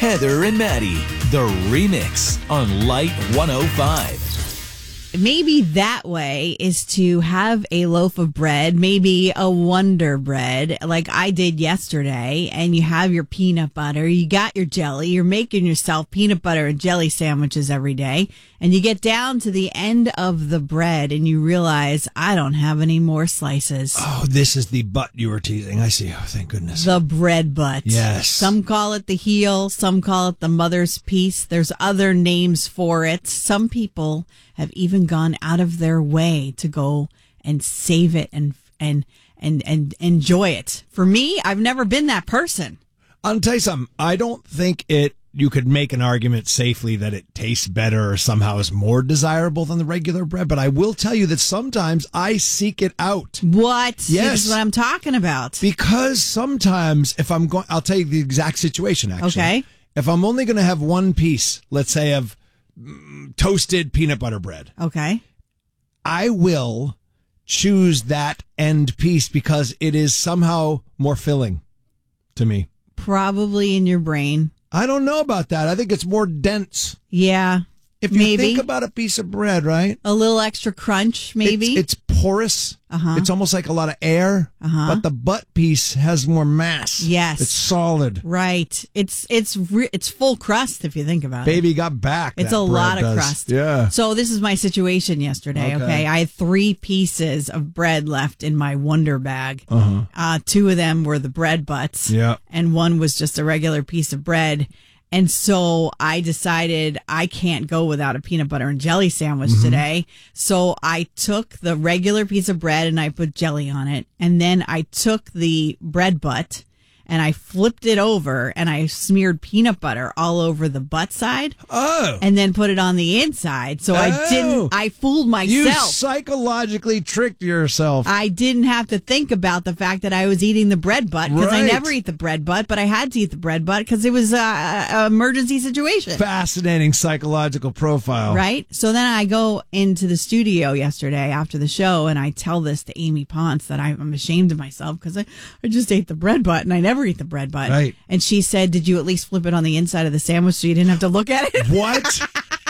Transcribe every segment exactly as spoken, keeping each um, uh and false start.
Heather and Maddie, the remix on Light one oh five. Maybe that way is to have a loaf of bread, maybe a Wonder Bread like I did yesterday, and you have your peanut butter, you got your jelly, you're making yourself peanut butter and jelly sandwiches every day, and you get down to the end of the bread and you realize, I don't have any more slices. Oh, this is the butt you were teasing. I see. Oh, thank goodness. The bread butt. Yes. Some call it the heel, some call it the mother's piece. There's other names for it. Some people have even gone out of their way to go and save it and and and and enjoy it. For me, I've never been that person. I'll tell you something. I don't think it. You could make an argument safely that it tastes better or somehow is more desirable than the regular bread. But I will tell you that sometimes I seek it out. What? Yes. This is what I'm talking about. Because sometimes if I'm going, I'll tell you the exact situation, actually. Okay. If I'm only going to have one piece, let's say of mm, toasted peanut butter bread. Okay. I will choose that end piece because it is somehow more filling to me. Probably in your brain. I don't know about that. I think it's more dense. Yeah. If you maybe. think about a piece of bread, right? A little extra crunch, maybe. It's, it's porous. Uh-huh. It's almost like a lot of air. Uh-huh. But the butt piece has more mass. Yes. It's solid. Right. It's it's re- it's full crust if you think about Baby it. got back. It's that a bread lot of does. crust. Yeah. So this is my situation yesterday, okay? Okay. I had three pieces of bread left in my Wonder bag. Uh-huh. Uh, two of them were the bread butts. Yeah. And one was just a regular piece of bread. And so I decided I can't go without a peanut butter and jelly sandwich Mm-hmm. today. So I took the regular piece of bread and I put jelly on it. And then I took the bread butt and I flipped it over and I smeared peanut butter all over the butt side. Oh. And then put it on the inside. So I Oh. didn't, I fooled You myself. psychologically tricked yourself. I didn't have to think about the fact that I was eating the bread butt because I Right. never eat the bread butt, but I had to eat the bread butt because it was an emergency situation. Fascinating psychological profile. Right? So then I go into the studio yesterday after the show and I tell this to Amy Ponce that I'm ashamed of myself because I, I just ate the bread butt and I never eat the bread butt. Right. And she said, did you at least flip it on the inside of the sandwich so you didn't have to look at it? What?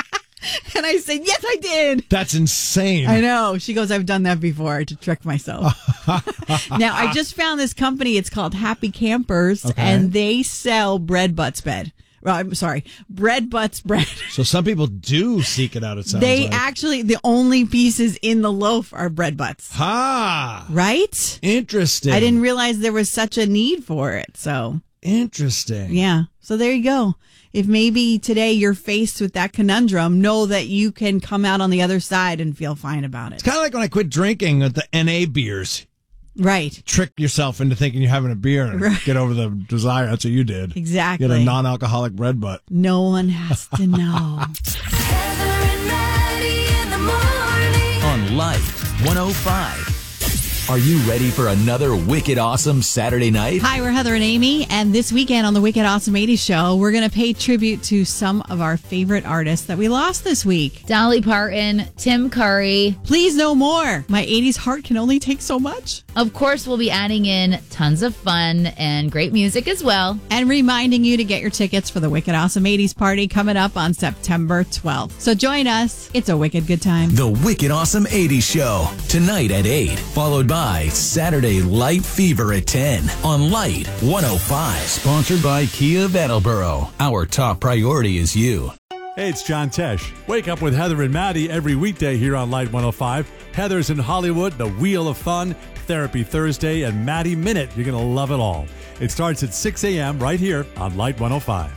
And I said, yes, I did. That's insane. I know. She goes, I've done that before to trick myself. Now, I just found this company. It's called Happy Campers, Okay. and they sell bread butts bread. Well, I'm sorry, bread butts bread. So some people do seek it out, it sounds They like. actually, the only pieces in the loaf are bread butts. Ha! Right? Interesting. I didn't realize there was such a need for it. So, Interesting. yeah. So there you go. If maybe today you're faced with that conundrum, know that you can come out on the other side and feel fine about it. It's kind of like when I quit drinking at the N A beers. Right. Trick yourself into thinking you're having a beer and Right. get over the desire. That's what you did. Exactly. You had a non-alcoholic bread butt. No one has to know. Heather and Maddie in the morning. On Light one oh five. Are you ready for another wicked awesome Saturday night? Hi, we're Heather and Amy, and this weekend on the Wicked Awesome eighties Show, we're going to pay tribute to some of our favorite artists that we lost this week. Dolly Parton, Tim Curry. Please know more. My eighties heart can only take so much. Of course, we'll be adding in tons of fun and great music as well. And reminding you to get your tickets for the Wicked Awesome eighties party coming up on September twelfth. So join us. It's a wicked good time. The Wicked Awesome eighties Show, tonight at eight, followed by Saturday Light Fever at ten on Light one oh five. Sponsored by Kia of Attleboro. Our top priority is you. Hey, it's John Tesh. Wake up with Heather and Maddie every weekday here on Light one oh five. Heather's in Hollywood, The Wheel of Fun, Therapy Thursday, and Maddie Minute. You're going to love it all. It starts at six a.m. right here on Light one oh five.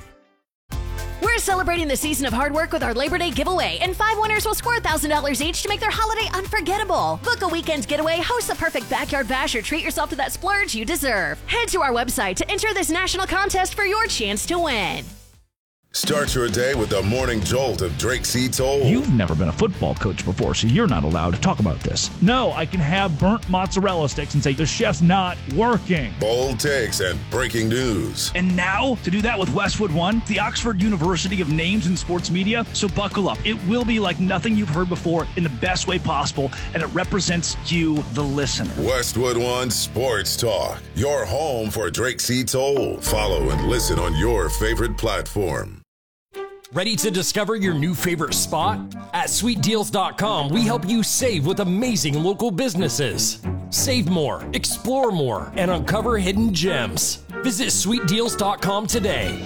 We're celebrating the season of hard work with our Labor Day giveaway, and five winners will score one thousand dollars each to make their holiday unforgettable. Book a weekend getaway, host the perfect backyard bash, or treat yourself to that splurge you deserve. Head to our website to enter this national contest for your chance to win. Start your day with the morning jolt of Drake C. Toll. You've never been a football coach before, so you're not allowed to talk about this. No, I can have burnt mozzarella sticks and say the chef's not working. Bold takes and breaking news. And now, to do that with Westwood One, the Oxford University of Names in Sports Media. So buckle up. It will be like nothing you've heard before in the best way possible, and it represents you, the listener. Westwood One Sports Talk, your home for Drake C. Toll. Follow and listen on your favorite platform. Ready to discover your new favorite spot? At sweet deals dot com, we help you save with amazing local businesses. Save more, explore more, and uncover hidden gems. Visit sweet deals dot com today.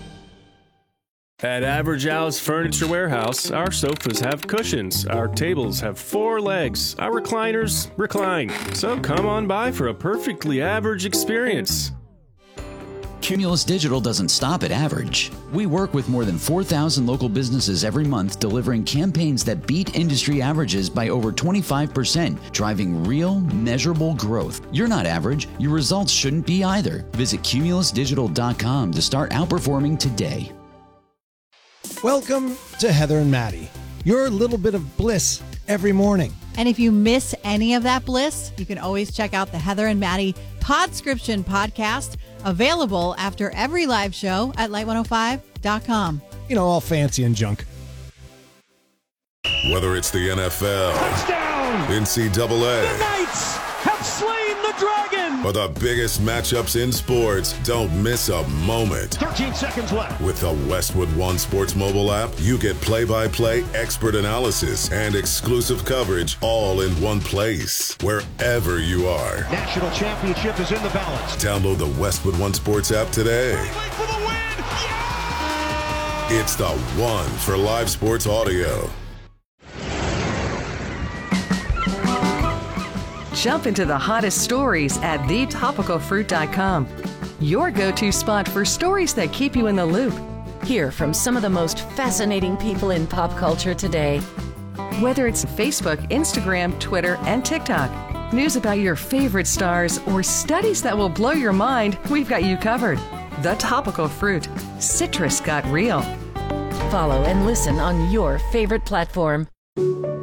At Average Al's Furniture Warehouse, our sofas have cushions, our tables have four legs, our recliners recline. So come on by for a perfectly average experience. Cumulus Digital doesn't stop at average. We work with more than four thousand local businesses every month, delivering campaigns that beat industry averages by over twenty-five percent, driving real, measurable growth. You're not average. Your results shouldn't be either. Visit cumulus digital dot com to start outperforming today. Welcome to Heather and Maddie, your little bit of bliss every morning. And if you miss any of that bliss, you can always check out the Heather and Maddie Podscription podcast, available after every live show at light one oh five dot com. You know, all fancy and junk. Whether it's the N F L, touchdown, N C double A, the Knights have slain the dragon, or the biggest matchups in sports, don't miss a moment. thirteen seconds left. With the Westwood One Sports mobile app, you get play-by-play expert analysis and exclusive coverage all in one place, wherever you are. National championship is in the balance. Download the Westwood One Sports app today. For the win! Yeah! It's the one for live sports audio. Jump into the hottest stories at the topical fruit dot com. Your go-to spot for stories that keep you in the loop. Hear from some of the most fascinating people in pop culture today. Whether it's Facebook, Instagram, Twitter, and TikTok, news about your favorite stars, or studies that will blow your mind, we've got you covered. The Topical Fruit. Citrus got real. Follow and listen on your favorite platform.